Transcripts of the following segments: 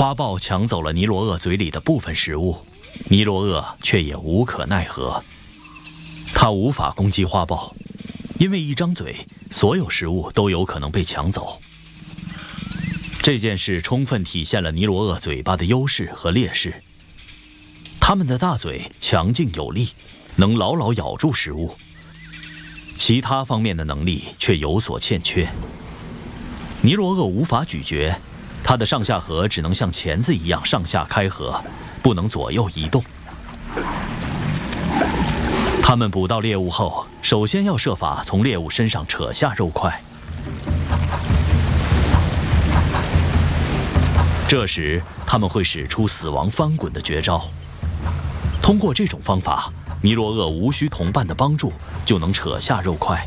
花豹抢走了尼罗鳄嘴里的部分食物，尼罗鳄却也无可奈何。它无法攻击花豹，因为一张嘴，所有食物都有可能被抢走。这件事充分体现了尼罗鳄嘴巴的优势和劣势。它们的大嘴强劲有力，能牢牢咬住食物，其他方面的能力却有所欠缺。尼罗鳄无法咀嚼，它的上下颌只能像钳子一样上下开合，不能左右移动。它们捕到猎物后，首先要设法从猎物身上扯下肉块。这时，他们会使出死亡翻滚的绝招。通过这种方法，尼罗鳄无需同伴的帮助就能扯下肉块。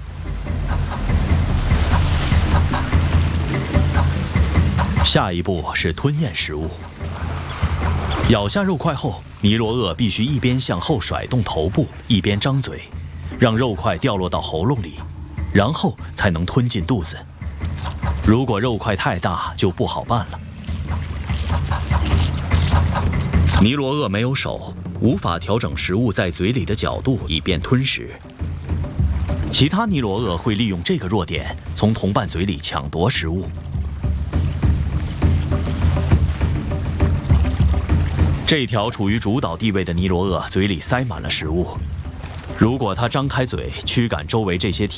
下一步是吞咽食物。咬下肉块后，尼罗鳄必须一边向后甩动头部，一边张嘴，让肉块掉落到喉咙里，然后才能吞进肚子。如果肉块太大，就不好办了。尼罗鳄没有手，无法调整食物在嘴里的角度以便吞食。其他尼罗鳄会利用这个弱点，从同伴嘴里抢夺食物。这条处于主导地位的尼罗鳄嘴里塞满了食物，如果它张开嘴驱赶周围这些